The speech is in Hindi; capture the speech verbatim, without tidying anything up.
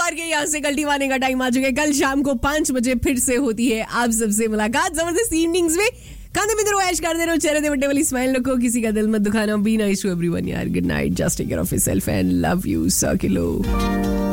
और ये यहाँ से गलती मारने का टाइम आ चुका है. कल शाम को पांच बजे फिर से होती है आप सबसे मुलाकात जबरदस्त इवनिंग्स में. कांधे में दरो ऐश कर दे रहो, चेहरे दे बड़े वाली स्माइल रखो, किसी का दिल मत दुखाना. बी नाइस टू एवरीवन यार. Good night, just take care of yourself and love you. Sir kilo.